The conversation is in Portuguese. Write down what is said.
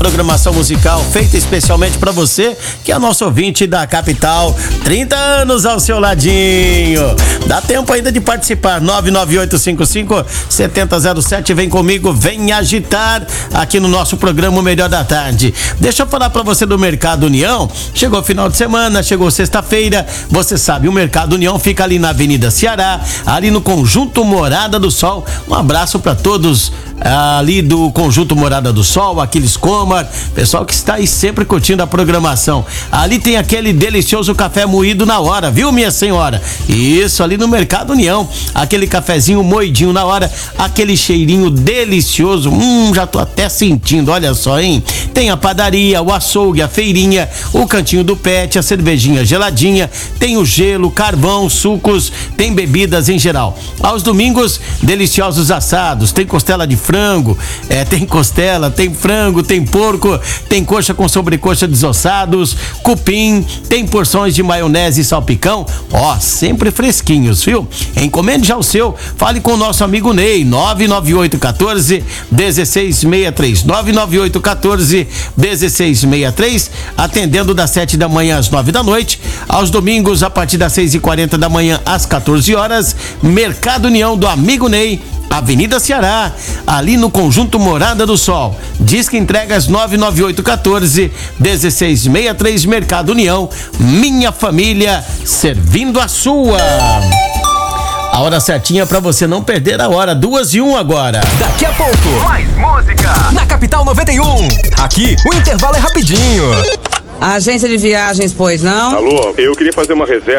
programação musical feita especialmente para você, que é nosso ouvinte da capital. 30 anos ao seu ladinho. Dá tempo ainda de participar. 99855-7007. Vem comigo, vem agitar aqui no nosso programa O Melhor da Tarde. Deixa eu falar para você do Mercado União. Chegou o final de semana, chegou sexta-feira. Você sabe, o Mercado União fica ali na Avenida Ceará, ali no Conjunto Morada do Sol. Um abraço para todos ali do Conjunto Morada do Sol, Aquiles Comar, pessoal que está aí sempre curtindo a programação. Ali tem aquele delicioso café moído na hora, viu, minha senhora? Isso, ali no Mercado União, aquele cafezinho moidinho na hora, aquele cheirinho delicioso, já tô até sentindo, olha só, hein? Tem a padaria, o açougue, a feirinha, o cantinho do pet, a cervejinha geladinha, tem o gelo, carvão, sucos, tem bebidas em geral. Aos domingos, deliciosos assados, tem costela de frango, tem costela, tem frango, tem porco, tem coxa com sobrecoxa desossados, cupim, tem porções de maionese e salpicão, sempre fresquinhos, viu? Encomende já o seu, fale com o nosso amigo Ney, 99814-1663, 99814-1663, atendendo das 7 da manhã às 9 da noite, aos domingos a partir das 6h40 da manhã às 14 horas, Mercado União do amigo Ney, Avenida Ceará, ali no Conjunto Morada do Sol. Disque entregas 99814-1663, Mercado União, minha família servindo a sua. A hora certinha pra você não perder a hora, 2:01 agora. Daqui a pouco, mais música na Capital 91. Aqui, o intervalo é rapidinho. A agência de viagens, pois não? Alô, eu queria fazer uma reserva